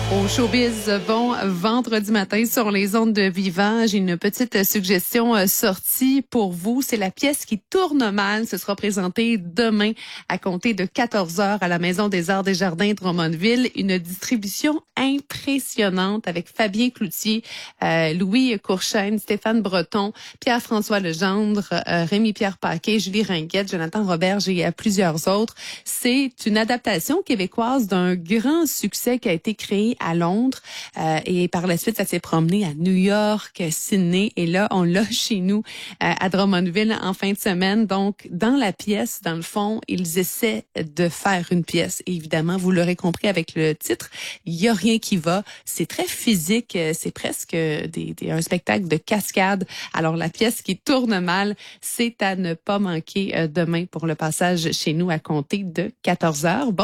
Au showbiz, bon vendredi matin sur les ondes de Vivant. J'ai une petite suggestion sortie pour vous. C'est la pièce qui tourne mal. Ce sera présenté demain à compter de 14 heures à la Maison des Arts des Jardins de Drummondville. Une distribution impressionnante avec Fabien Cloutier, Louis Courchaine, Stéphane Breton, Pierre-François Legendre, Rémi-Pierre Paquet, Julie Ringuette, Jonathan Roberge et plusieurs autres. C'est une adaptation québécoise d'un grand succès qui a été créé à Londres et par la suite, ça s'est promené à New York, Sydney et là, on l'a chez nous à Drummondville en fin de semaine. Donc, dans la pièce, dans le fond, ils essaient de faire une pièce. Et évidemment, vous l'aurez compris avec le titre, il y a rien qui va. C'est très physique, c'est presque un spectacle de cascade. Alors, la pièce qui tourne mal, c'est à ne pas manquer demain pour le passage chez nous à compter de 14 heures. Bon